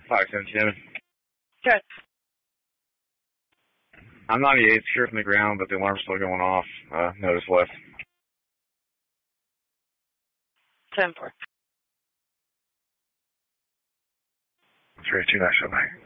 517. Check. I'm 98, secure from the ground, but the alarm's still going off. Notice left. 10-4. 3-2, show back.